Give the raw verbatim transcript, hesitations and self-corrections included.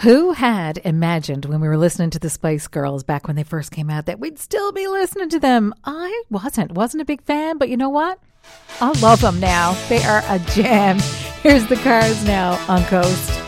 Who had imagined when we were listening to the Spice Girls back when they first came out that we'd still be listening to them? I wasn't. Wasn't a big fan, but you know what? I love them now. They are a jam. Here's the Cars now on Coast.